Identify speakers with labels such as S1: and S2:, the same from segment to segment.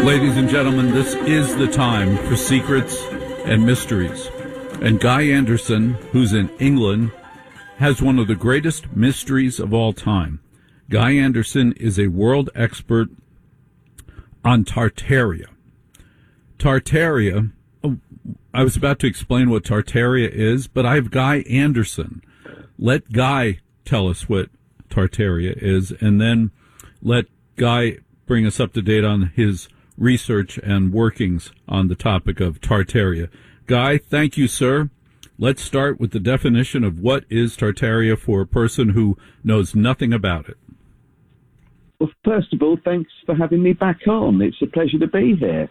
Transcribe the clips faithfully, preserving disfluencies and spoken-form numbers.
S1: Ladies and gentlemen, this is the time for Secrets and Mysteries. And Guy Anderson, who's in England, has one of the greatest mysteries of all time. Guy Anderson is a world expert on Tartaria. Tartaria, I was about to explain what Tartaria is, but I have Guy Anderson. Let Guy tell us what Tartaria is, and then let Guy bring us up to date on his research and workings on the topic of Tartaria. Guy, thank you, sir. Let's start with the definition of what is Tartaria for a person who knows nothing about it.
S2: Well, first of all, thanks for having me back on. It's a pleasure to be here.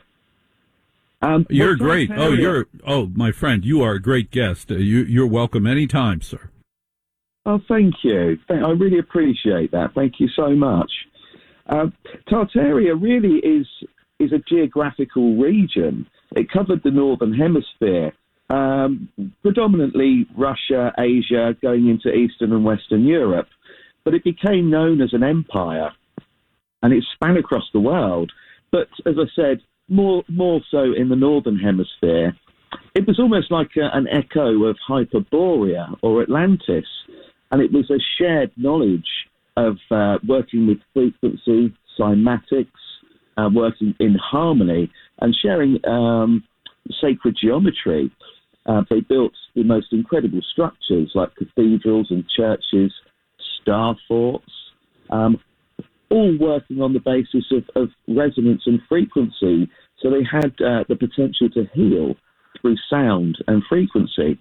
S2: Um,
S1: you're great. Tartaria? Oh, you're oh, my friend, you are a great guest. Uh, you, you're welcome anytime, sir.
S2: Oh, thank you. I really appreciate that. Thank you so much. Uh, Tartaria really is is a geographical region. It covered the northern hemisphere, um, predominantly Russia, Asia, going into Eastern and Western Europe. But it became known as an empire, and it span across the world. But as I said, more more so in the northern hemisphere. It was almost like a, an echo of Hyperborea or Atlantis, and it was a shared knowledge of uh, working with frequency, cymatics, uh, working in harmony, and sharing um, sacred geometry. Uh, they built the most incredible structures like cathedrals and churches, star forts, um, all working on the basis of, of resonance and frequency. So they had uh, the potential to heal through sound and frequency.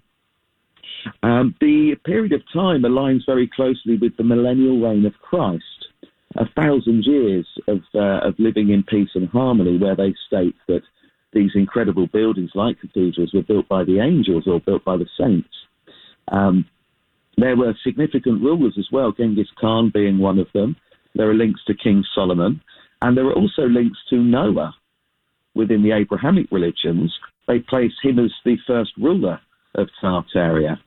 S2: Um, the period of time aligns very closely with the millennial reign of Christ, a thousand years of, uh, of living in peace and harmony, where they state that these incredible buildings like cathedrals were built by the angels or built by the saints. Um, there were significant rulers as well, Genghis Khan being one of them. There are links to King Solomon, and there are also links to Noah within the Abrahamic religions. They place him as the first ruler of Tartaria.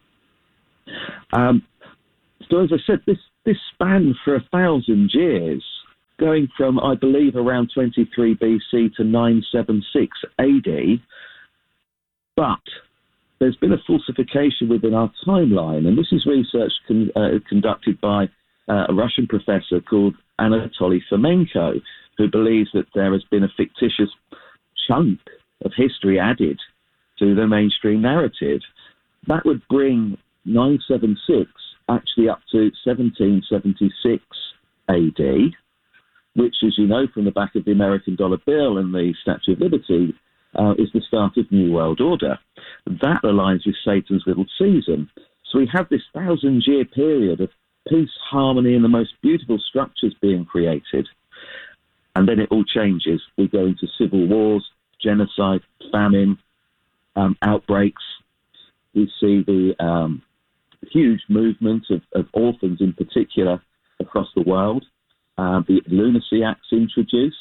S2: Um, so as I said, this, this spanned for a thousand years, going from, I believe, around twenty-three B C to nine seventy-six A D. But there's been a falsification within our timeline, and this is research con- uh, conducted by uh, a Russian professor called Anatoly Fomenko, who believes that there has been a fictitious chunk of history added to the mainstream narrative. That would bring nine seventy-six actually up to seventeen seventy-six A D, which, as you know from the back of the American dollar bill and the Statue of Liberty, uh, is the start of New World Order. That aligns with Satan's little season. So we have this thousand-year period of peace, harmony, and the most beautiful structures being created. And then it all changes. We go into civil wars, genocide, famine, um, outbreaks. We see the um, huge movement of, of orphans in particular across the world. Uh, the Lunacy Act's introduced.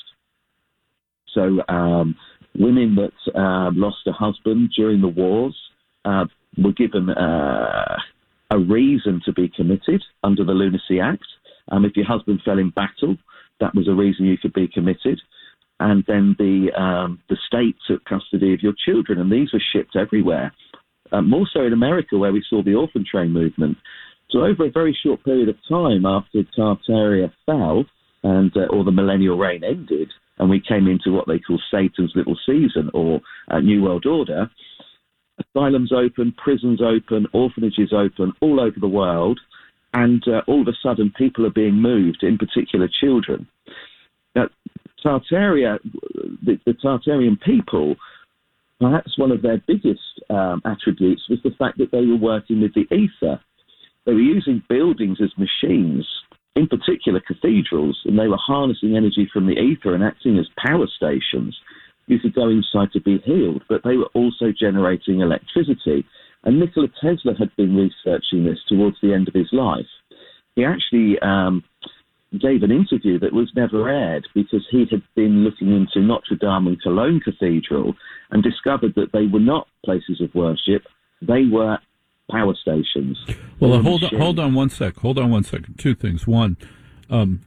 S2: So um, women that uh, lost a husband during the wars uh, were given uh, a reason to be committed under the Lunacy Act. Um, if your husband fell in battle, that was a reason you could be committed. And then the um, the state took custody of your children, and these were shipped everywhere. Uh, more so in America, where we saw the orphan train movement. So over a very short period of time after Tartaria fell, and uh, or the millennial reign ended, and we came into what they call Satan's little season, or uh, New World Order, asylums open, prisons open, orphanages open all over the world, and uh, all of a sudden people are being moved, in particular children. Now, Tartaria, the, the Tartarian people, perhaps one of their biggest um, attributes was the fact that they were working with the ether. They were using buildings as machines, in particular cathedrals, and they were harnessing energy from the ether and acting as power stations. You could go inside to be healed, but they were also generating electricity. And Nikola Tesla had been researching this towards the end of his life. He actually um, gave an interview that was never aired because he had been looking into Notre Dame and Cologne Cathedral and discovered that they were not places of worship, they were power stations.
S1: Well, uh, hold on, hold on one sec. Hold on one second. Two things. One, um,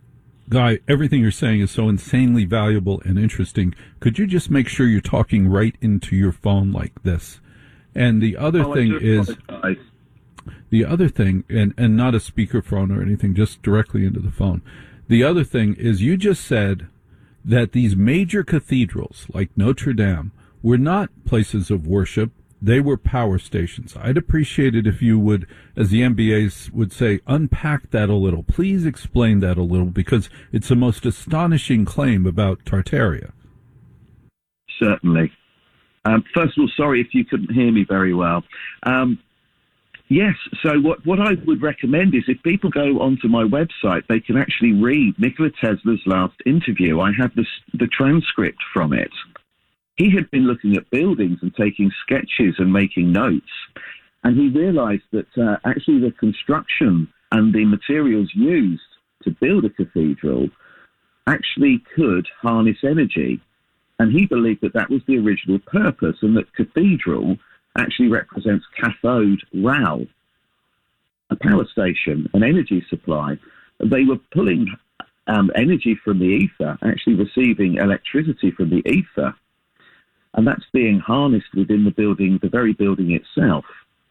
S1: Guy, everything you're saying is so insanely valuable and interesting. Could you just make sure you're talking right into your phone like this? And the other
S2: oh,
S1: thing is,
S2: apologize.
S1: the other thing, and, and not a speakerphone or anything, just directly into the phone. The other thing is you just said that these major cathedrals like Notre Dame were not places of worship. They were power stations. I'd appreciate it if you would, as the M B As would say, unpack that a little. Please explain that a little, because it's the most astonishing claim about Tartaria.
S2: Certainly. Um, first of all, sorry if you couldn't hear me very well. Um, yes, so what, what I would recommend is if people go onto my website, they can actually read Nikola Tesla's last interview. I have this, the transcript from it. He had been looking at buildings and taking sketches and making notes, and he realized that uh, actually the construction and the materials used to build a cathedral actually could harness energy. And he believed that that was the original purpose, and that cathedral actually represents cathode rail, a power station, an energy supply. They were pulling um, energy from the ether, actually receiving electricity from the ether, and that's being harnessed within the building, the very building itself.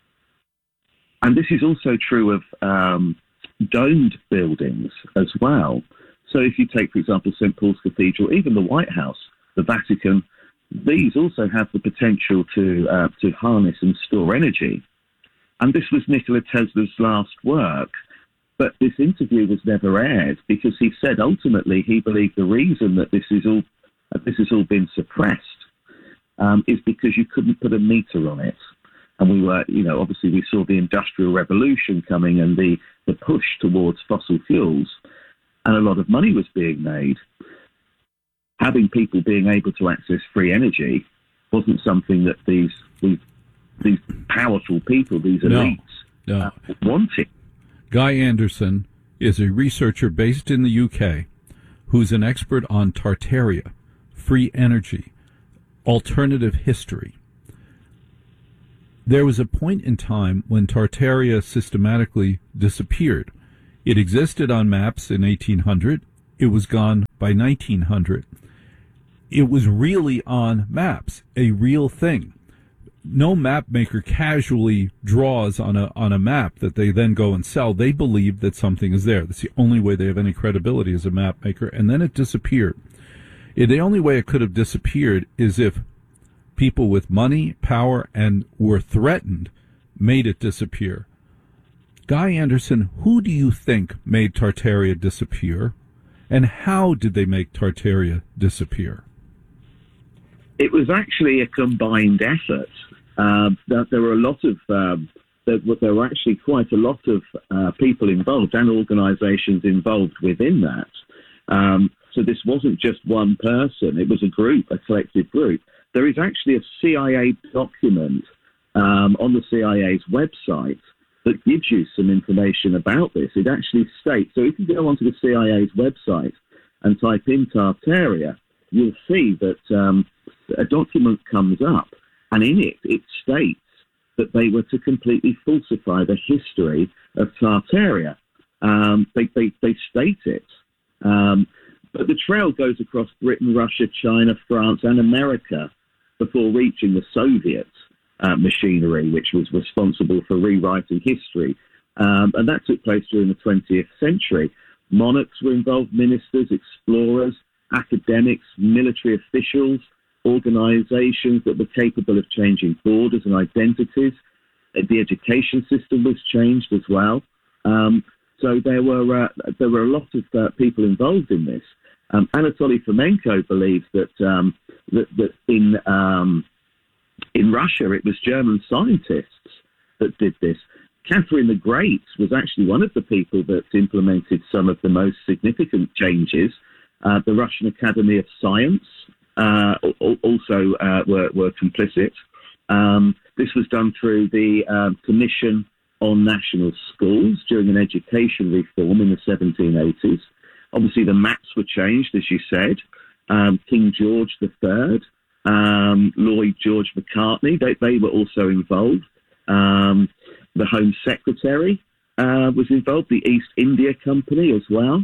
S2: And this is also true of um, domed buildings as well. So if you take, for example, Saint Paul's Cathedral, even the White House, the Vatican, these also have the potential to uh, to harness and store energy. And this was Nikola Tesla's last work. But this interview was never aired because he said ultimately he believed the reason that this is all uh, this has all been suppressed um, is because you couldn't put a meter on it. And we were, you know, obviously we saw the Industrial Revolution coming and the, the push towards fossil fuels, and a lot of money was being made. Having people being able to access free energy wasn't something that these these, these powerful people, these elites,
S1: no, no.
S2: Uh, wanted.
S1: Guy Anderson is a researcher based in the U K who's an expert on Tartaria, free energy, alternative history. There was a point in time when Tartaria systematically disappeared. It existed on maps in eighteen hundred. It was gone by nineteen hundred. It was really on maps, a real thing. No map maker casually draws on a on a map that they then go and sell. They believe that something is there. That's the only way they have any credibility as a map maker. And then it disappeared. The only way it could have disappeared is if people with money, power, and were threatened made it disappear. Guy Anderson, who do you think made Tartaria disappear, and how did they make Tartaria disappear?
S2: It was actually a combined effort. Uh, there, there were a lot of, um, there, there were actually quite a lot of uh, people involved and organisations involved within that. Um, so this wasn't just one person; it was a group, a collective group. There is actually a C I A document um, on the C I A's website that gives you some information about this. It actually states, so if you go onto the C I A's website and type in Tartaria, you'll see that um, a document comes up, and in it, it states that they were to completely falsify the history of Tartaria. Um, they, they, they state it. Um, but the trail goes across Britain, Russia, China, France, and America before reaching the Soviet uh, machinery, which was responsible for rewriting history. Um, and that took place during the twentieth century. Monarchs were involved, ministers, explorers, academics, military officials, organizations that were capable of changing borders and identities. The education system was changed as well. Um, so there were uh, there were a lot of uh, people involved in this. Um, Anatoly Fomenko believes that um, that, that in um, in Russia it was German scientists that did this. Catherine the Great was actually one of the people that implemented some of the most significant changes. Uh, the Russian Academy of Science uh, also uh, were, were complicit. Um, this was done through the um, Commission on National Schools during an education reform in the seventeen eighties. Obviously, the maps were changed, as you said. Um, King George the Third, um, Lloyd George McCartney, they, they were also involved. Um, the Home Secretary uh, was involved, the East India Company as well.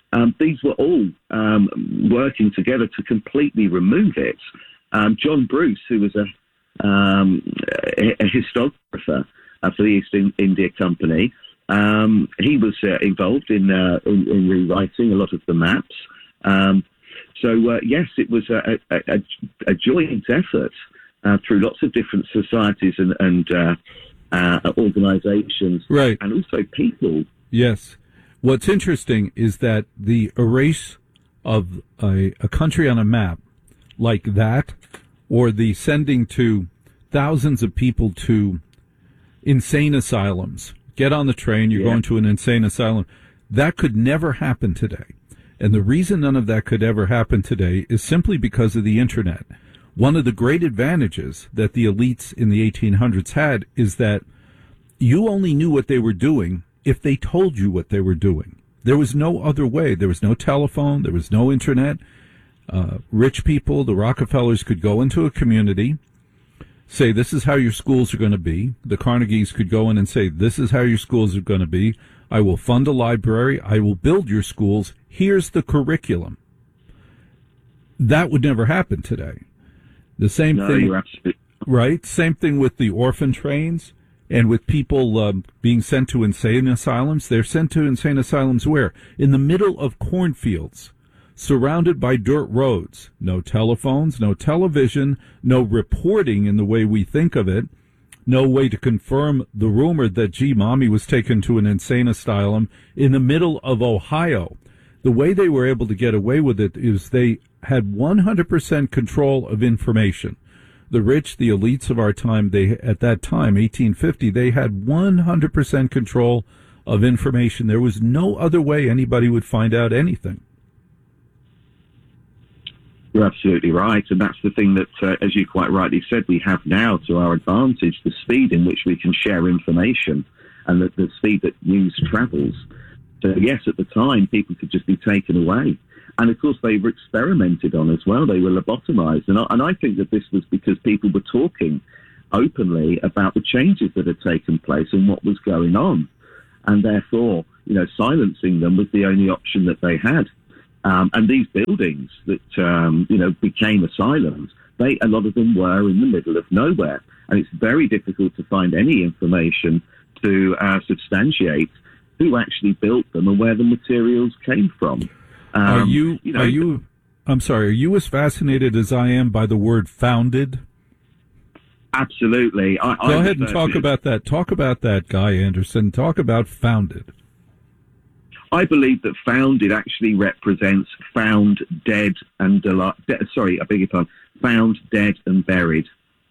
S2: Um, these were all um, working together to completely remove it. Um, John Bruce, who was a, um, a, a historiographer uh, for the East India Company, um, he was uh, involved in, uh, in, in rewriting a lot of the maps. Um, so, uh, yes, it was a, a, a, a joint effort uh, through lots of different societies and, and uh, uh, organizations,
S1: right,
S2: and also people.
S1: Yes. What's interesting is that the erase of a, a country on a map like that, or the sending to thousands of people to insane asylums, get on the train, you're yeah. going to an insane asylum, that could never happen today. And the reason none of that could ever happen today is simply because of the Internet. One of the great advantages that the elites in the eighteen hundreds had is that you only knew what they were doing if they told you what they were doing. There was no other way. There was no telephone. There was no Internet. Uh, rich people, the Rockefellers, could go into a community, say, this is how your schools are going to be. The Carnegies could go in and say, this is how your schools are going to be. I will fund a library. I will build your schools. Here's the curriculum. That would never happen today. The same
S2: no,
S1: thing,
S2: you're absolutely
S1: right? Same thing with the orphan trains. And with people um, being sent to insane asylums, they're sent to insane asylums where? In the middle of cornfields, surrounded by dirt roads. No telephones, no television, no reporting in the way we think of it, no way to confirm the rumor that, gee, mommy was taken to an insane asylum in the middle of Ohio. The way they were able to get away with it is they had one hundred percent control of information. The rich, the elites of our time, they at that time, eighteen fifty, they had one hundred percent control of information. There was no other way anybody would find out anything.
S2: You're absolutely right. And that's the thing that, uh, as you quite rightly said, we have now to our advantage, the speed in which we can share information and the, the speed that news travels. So, yes, at the time, people could just be taken away. And, of course, they were experimented on as well. They were lobotomized. And I, and I think that this was because people were talking openly about the changes that had taken place and what was going on. And therefore, you know, silencing them was the only option that they had. Um, and these buildings that, um, you know, became asylums, they, a lot of them were in the middle of nowhere. And it's very difficult to find any information to uh, substantiate who actually built them and where the materials came from. Um,
S1: are you,
S2: you know,
S1: are you, I'm sorry, are you as fascinated as I am by the word founded?
S2: Absolutely. I,
S1: Go I ahead and talk about that. Talk about that, Guy Anderson. Talk about founded.
S2: I believe that founded actually represents found, dead, and de- sorry, I beg your pardon, found, dead, and buried.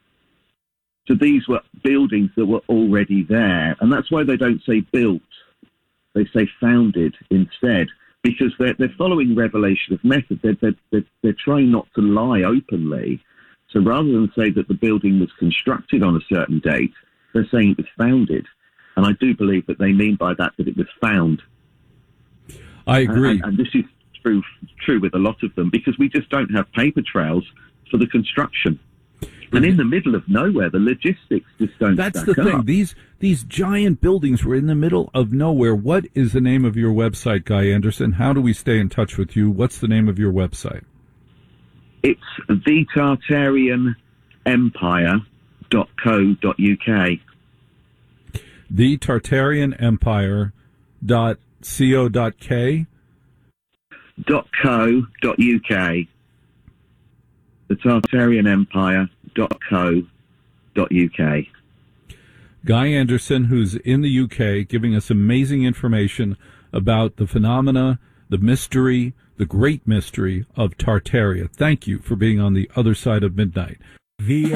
S2: So these were buildings that were already there, and that's why they don't say built; they say founded instead, because they're they're following revelation of method. They're they're they're, they're trying not to lie openly. So rather than say that the building was constructed on a certain date, they're saying it was founded, and I do believe that they mean by that that it was found.
S1: I agree.
S2: And, and this is true true with a lot of them because we just don't have paper trails for the construction. And in the middle of nowhere, the logistics just don't
S1: That's
S2: stack
S1: the thing.
S2: up.
S1: These these giant buildings were in the middle of nowhere. What is the name of your website, Guy Anderson? How do we stay in touch with you? What's the name of your website?
S2: It's the Tartarian Empire dot co dot uk.
S1: the Tartarian Empire dot co dot k
S2: dot co dot uk. The Tartarian Empire dot co dot uk.
S1: Guy Anderson, who's in the U K, giving us amazing information about the phenomena, the mystery, the great mystery of Tartaria. Thank you for being on the other side of midnight. The